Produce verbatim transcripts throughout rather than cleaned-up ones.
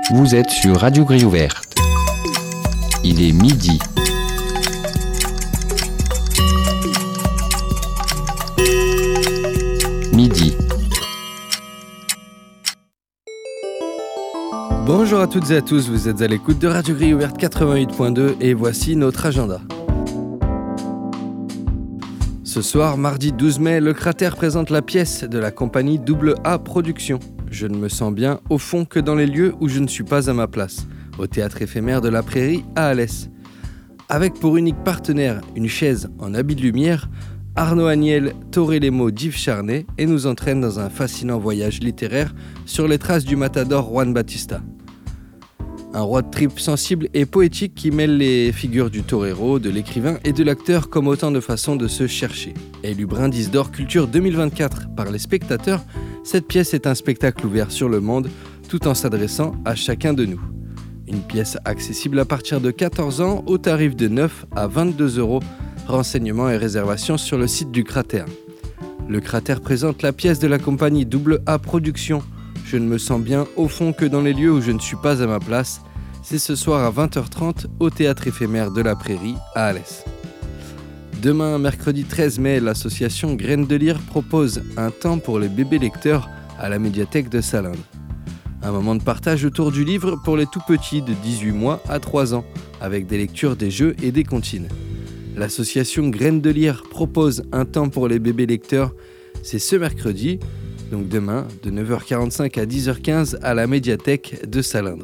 Vous êtes sur Radio Grille Ouverte. Il est midi. Midi. Bonjour à toutes et à tous, vous êtes à l'écoute de Radio Grille Ouverte quatre-vingt-huit point deux et voici notre agenda. Ce soir, mardi douze mai, le Cratère présente la pièce de la compagnie Double A Productions. Je ne me sens bien au fond que dans les lieux où je ne suis pas à ma place, au théâtre éphémère de la Prairie à Alès. Avec pour unique partenaire une chaise en habit de lumière, Arnaud Agnel, Toré les mots d'Yves Charnet et nous entraîne dans un fascinant voyage littéraire sur les traces du matador Juan Batista. Un road trip sensible et poétique qui mêle les figures du torero, de l'écrivain et de l'acteur comme autant de façons de se chercher. Élu Brindis d'Or Culture deux mille vingt-quatre par les spectateurs, cette pièce est un spectacle ouvert sur le monde tout en s'adressant à chacun de nous. Une pièce accessible à partir de quatorze ans au tarif de neuf à vingt-deux euros. Renseignements et réservations sur le site du Cratère. Le Cratère présente la pièce de la compagnie Double A Productions. Je ne me sens bien au fond que dans les lieux où je ne suis pas à ma place. C'est ce soir à vingt heures trente au théâtre éphémère de la Prairie à Alès. Demain, mercredi treize mai, l'association Graines de Lire propose un temps pour les bébés lecteurs à la médiathèque de Salindre. Un moment de partage autour du livre pour les tout-petits de dix-huit mois à trois ans, avec des lectures, des jeux et des comptines. L'association Graines de Lire propose un temps pour les bébés lecteurs. C'est ce mercredi, donc demain, de neuf heures quarante-cinq à dix heures quinze à la médiathèque de Salindre.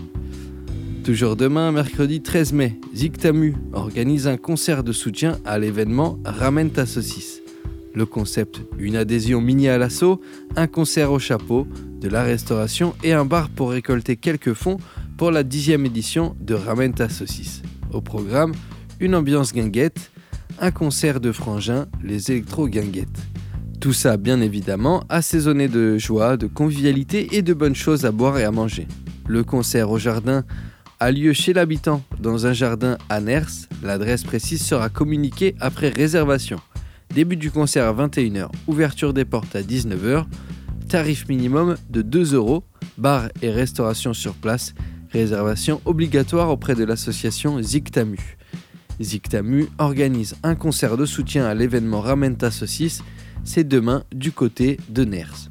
Toujours demain, mercredi treize mai, Zictamu organise un concert de soutien à l'événement Ramène ta saucisse. Le concept, une adhésion mini à l'assaut, un concert au chapeau, de la restauration et un bar pour récolter quelques fonds pour la dixième édition de Ramène ta saucisse. Au programme, une ambiance guinguette, un concert de frangins, les électro-guinguettes. Tout ça, bien évidemment, assaisonné de joie, de convivialité et de bonnes choses à boire et à manger. Le concert au jardin a lieu chez l'habitant, dans un jardin à Ners. L'adresse précise sera communiquée après réservation. Début du concert à vingt et une heures, ouverture des portes à dix-neuf heures, tarif minimum de deux euros, bar et restauration sur place, réservation obligatoire auprès de l'association Zictamu. Zictamu organise un concert de soutien à l'événement Ramène ta saucisse, c'est demain du côté de Ners.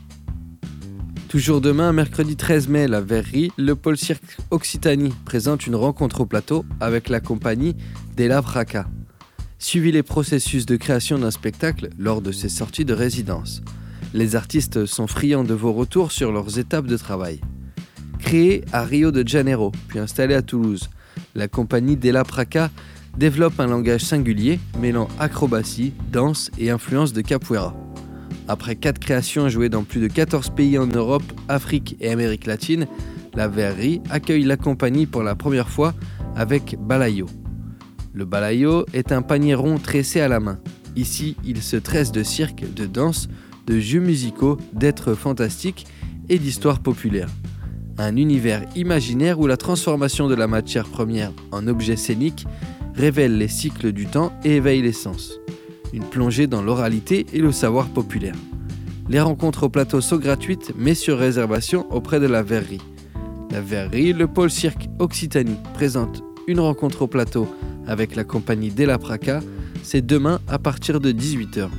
Toujours demain, mercredi treize mai, la Verrerie, le pôle cirque Occitanie présente une rencontre au plateau avec la compagnie Della Praca. Suivez les processus de création d'un spectacle lors de ses sorties de résidence. Les artistes sont friands de vos retours sur leurs étapes de travail. Créé à Rio de Janeiro, puis installé à Toulouse, la compagnie Della Praca développe un langage singulier mêlant acrobatie, danse et influence de capoeira. Après quatre créations jouées dans plus de quatorze pays en Europe, Afrique et Amérique latine, la Verrerie accueille la compagnie pour la première fois avec Balayo. Le Balayo est un panier rond tressé à la main. Ici, il se tresse de cirque, de danse, de jeux musicaux, d'êtres fantastiques et d'histoires populaires. Un univers imaginaire où la transformation de la matière première en objet scénique révèle les cycles du temps et éveille les sens. Une plongée dans l'oralité et le savoir populaire. Les rencontres au plateau sont gratuites, mais sur réservation auprès de la Verrerie. La Verrerie, le pôle cirque Occitanie, présente une rencontre au plateau avec la compagnie Della Praca. C'est demain à partir de dix-huit heures.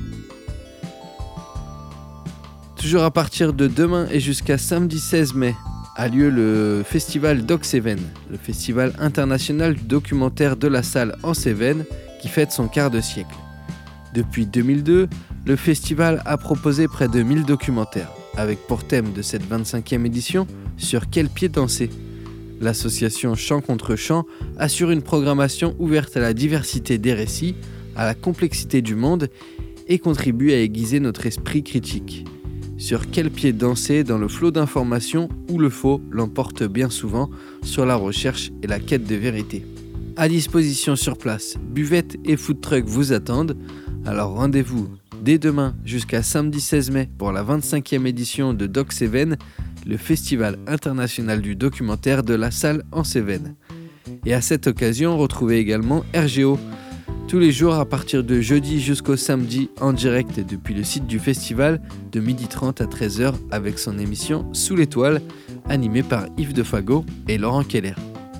Toujours à partir de demain et jusqu'à samedi seize mai, a lieu le festival Doc-Cévennes, le festival international du documentaire de la salle en Cévennes qui fête son quart de siècle. Depuis deux mille deux, le festival a proposé près de mille documentaires, avec pour thème de cette vingt-cinquième édition « Sur quel pied danser ?» L'association Chant contre Chant assure une programmation ouverte à la diversité des récits, à la complexité du monde et contribue à aiguiser notre esprit critique. Sur quel pied danser dans le flot d'informations où le faux l'emporte bien souvent sur la recherche et la quête de vérité. À disposition sur place, buvettes et food trucks vous attendent. Alors rendez-vous dès demain jusqu'à samedi seize mai pour la vingt-cinquième édition de Doc-Cévennes, le festival international du documentaire de la salle en Cévennes. Et à cette occasion, retrouvez également R G O. tous les jours à partir de jeudi jusqu'au samedi en direct depuis le site du festival de midi trente à treize heures avec son émission Sous l'étoile animée par Yves Defago et Laurent Keller.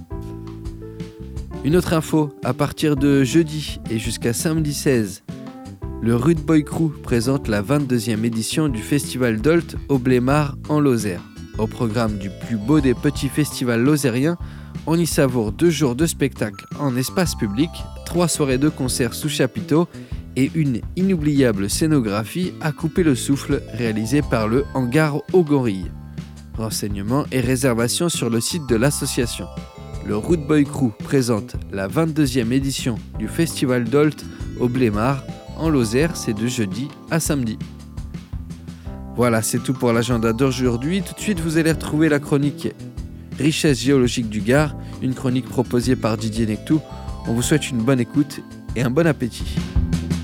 Une autre info, à partir de jeudi et jusqu'à samedi seize, le Rude Boy Crew présente la vingt-deuxième édition du festival Dolt au Blémard en Lozère. Au programme du plus beau des petits festivals lozériens, on y savoure deux jours de spectacle en espace public, trois soirées de concerts sous chapiteau et une inoubliable scénographie à couper le souffle réalisée par le Hangar aux Gorilles. Renseignements et réservations sur le site de l'association. Le Rude Boy Crew présente la vingt-deuxième édition du festival Dolt au Blémard en Lozère, c'est de jeudi à samedi. Voilà, c'est tout pour l'agenda d'aujourd'hui. Tout de suite, vous allez retrouver la chronique Richesse géologique du Gard, une chronique proposée par Didier Nectou. On vous souhaite une bonne écoute et un bon appétit.